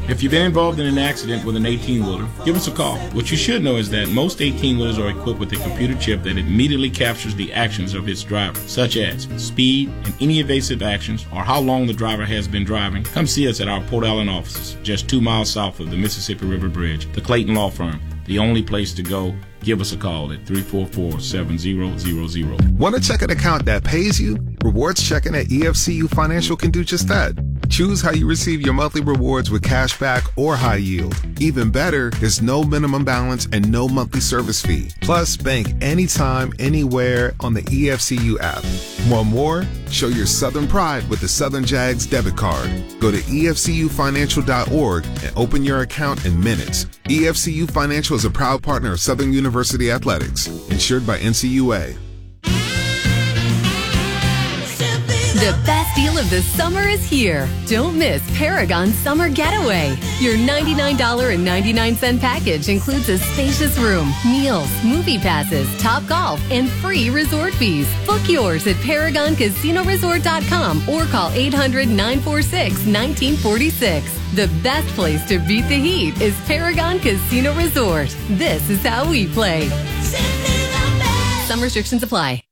If you've been involved in an accident with an 18-wheeler, give us a call. What you should know is that most 18-wheelers are equipped with a computer chip that immediately captures the actions of its driver, such as speed and any evasive actions or how long the driver has been driving. Come see us at our Port Allen offices, just 2 miles south of the Mississippi River Bridge. The Clayton Law Firm, the only place to go. Give us a call at 344-7000. Want to check an account that pays you? Rewards checking at EFCU Financial can do just that. Choose how you receive your monthly rewards with cash back or high yield. Even better, there's no minimum balance and no monthly service fee. Plus, bank anytime, anywhere on the EFCU app. Want more? Show your Southern pride with the Southern Jags debit card. Go to EFCUfinancial.org and open your account in minutes. EFCU Financial is a proud partner of Southern University Athletics, insured by NCUA. The best deal of the summer is here. Don't miss Paragon Summer Getaway. Your $99.99 package includes a spacious room, meals, movie passes, Top Golf, and free resort fees. Book yours at ParagonCasinoResort.com or call 800-946-1946. The best place to beat the heat is Paragon Casino Resort. This is how we play. Some restrictions apply.